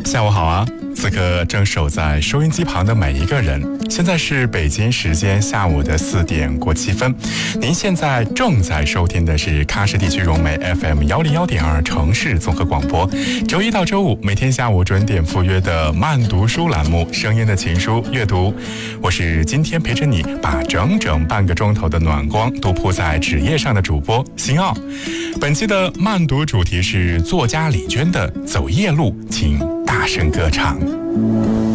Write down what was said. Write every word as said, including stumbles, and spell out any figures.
下午好啊！此刻正守在收音机旁的每一个人，现在是北京时间下午的四点过七分。您现在正在收听的是喀什地区融媒 F M 幺零幺点二城市综合广播，周一到周五每天下午准点赴约的慢读书栏目《声音的情书》阅读。我是今天陪着你把整整半个钟头的暖光都铺在纸页上的主播辛奥。本期的慢读主题是作家李娟的《走夜路，请大声歌唱》。